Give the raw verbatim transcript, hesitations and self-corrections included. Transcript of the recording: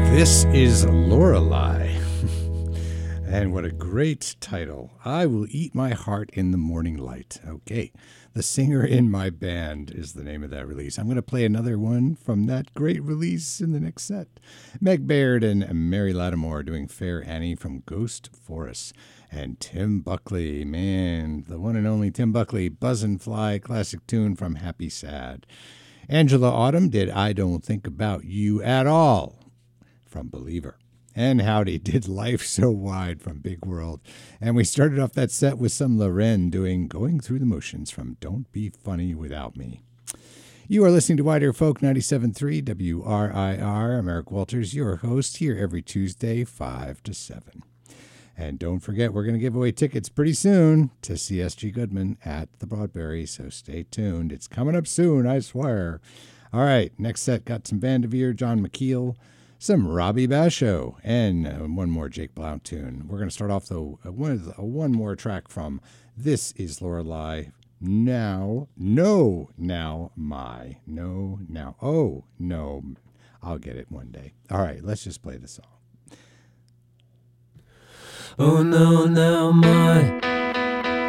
This is Lorelei. And what a great title. I Will Eat My Heart in the Morning Light. Okay. The Singer in My Band is the name of that release. I'm going to play another one from that great release in the next set. Meg Baird and Mary Lattimore doing Fair Annie from Ghost Forest. And Tim Buckley, man, the one and only Tim Buckley, Buzz and Fly, classic tune from Happy Sad. Angela Autumn did I Don't Think About You at All from Believer. And Howdy did Life So Wide from Big World. And we started off that set with some Loren doing Going Through the Motions from Don't Be Funny Without Me. You are listening to Wide Ear Folk ninety-seven point three W R I R. I'm Eric Walters, your host, here every Tuesday, five to seven. And don't forget, we're going to give away tickets pretty soon to see S G Goodman at the Broadberry, so stay tuned. It's coming up soon, I swear. All right, next set got some Vanderveer, John McKeel, some Robbie Basho, and uh, one more Jake Blount tune. We're going to start off, though, uh, with uh, one more track from This Is Lorelei. Now, no, now, my, no, now, oh, no, I'll get it one day. All right, let's just play the song. Oh no, now my